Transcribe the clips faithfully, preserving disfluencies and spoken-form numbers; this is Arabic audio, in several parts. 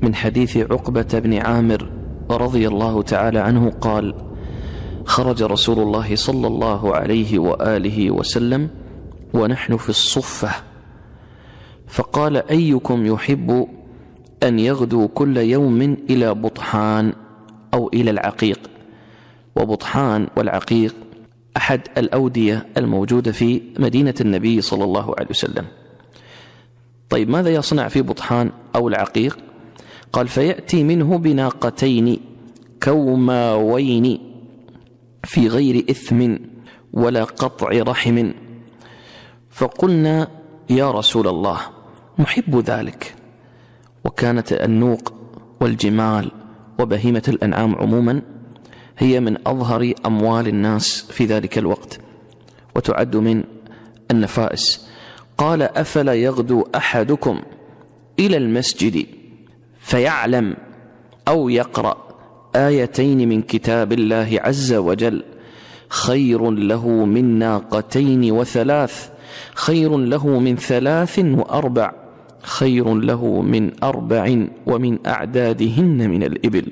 من حديث عقبة بن عامر رضي الله تعالى عنه قال: خرج رسول الله صلى الله عليه وآله وسلم ونحن في الصفة، فقال: أيكم يحب أن يغدو كل يوم إلى بطحان أو إلى العقيق؟ وبطحان والعقيق أحد الأودية الموجودة في مدينة النبي صلى الله عليه وسلم. طيب، ماذا يصنع في بطحان أو العقيق؟ قال: فيأتي منه بناقتين كوماوين في غير إثم ولا قطع رحم. فقلنا: يا رسول الله، نحب ذلك. وكانت النوق والجمال وبهيمة الأنعام عموما هي من أظهر أموال الناس في ذلك الوقت، وتعد من النفائس. قال: أفلا يغدو أحدكم إلى المسجد فيعلم أو يقرأ آيتين من كتاب الله عز وجل خير له من ناقتين وثلاث، خير له من ثلاث وأربع، خير له من أربع ومن أعدادهن من الإبل.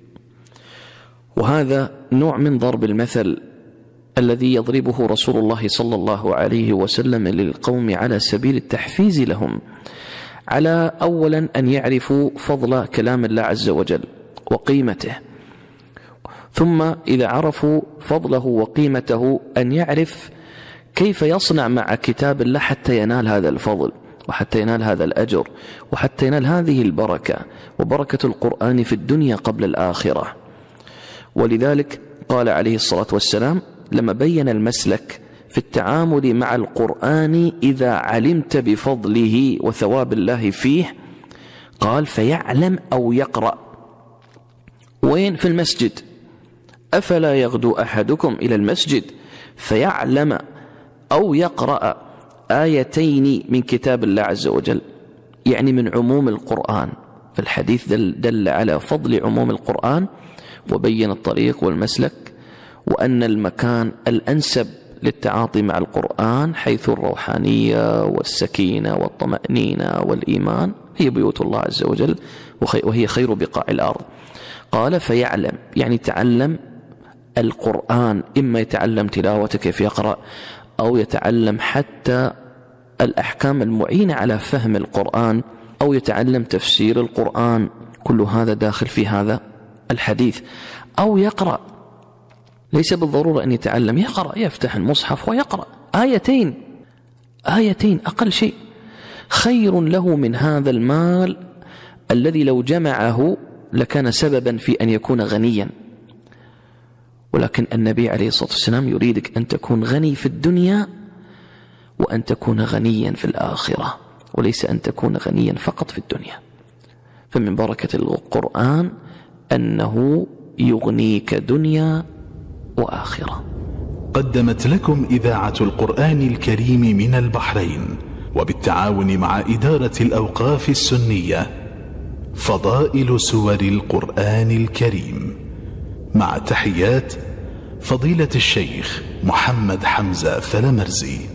وهذا نوع من ضرب المثل الذي يضربه رسول الله صلى الله عليه وسلم للقوم على سبيل التحفيز لهم، على أولا أن يعرفوا فضل كلام الله عز وجل وقيمته، ثم إذا عرفوا فضله وقيمته أن يعرف كيف يصنع مع كتاب الله حتى ينال هذا الفضل وحتى ينال هذا الأجر وحتى ينال هذه البركة وبركة القرآن في الدنيا قبل الآخرة. ولذلك قال عليه الصلاة والسلام لما بين المسلك في التعامل مع القرآن: إذا علمت بفضله وثواب الله فيه، قال: فيعلم أو يقرأ. وين؟ في المسجد. أفلا يغدو أحدكم إلى المسجد فيعلم أو يقرأ آيتين من كتاب الله عز وجل، يعني من عموم القرآن. فالحديث دل, دل على فضل عموم القرآن وبين الطريق والمسلك، وأن المكان الأنسب للتعاطي مع القرآن حيث الروحانية والسكينة والطمأنينة والإيمان هي بيوت الله عز وجل، وهي خير بقاع الأرض. قال: فيعلم، يعني تعلم القرآن، إما يتعلم تلاوته كيف يقرأ، أو يتعلم حتى الأحكام المعينة على فهم القرآن، أو يتعلم تفسير القرآن. كل هذا داخل في هذا الحديث. أو يقرأ، ليس بالضرورة أن يتعلم، يقرأ، يفتح المصحف ويقرأ آيتين، آيتين أقل شيء، خير له من هذا المال الذي لو جمعه لكان سببا في أن يكون غنيا. ولكن النبي عليه الصلاة والسلام يريدك أن تكون غني في الدنيا وأن تكون غنيا في الآخرة، وليس أن تكون غنيا فقط في الدنيا. فمن بركة القرآن أنه يغنيك دنيا وآخرة. قدمت لكم إذاعة القرآن الكريم من البحرين وبالتعاون مع إدارة الأوقاف السنية فضائل سور القرآن الكريم، مع تحيات فضيلة الشيخ محمد حمزة فلمرزي.